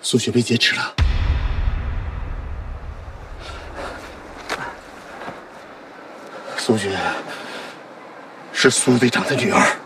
苏雪被劫持了。苏雪是苏队长的女儿。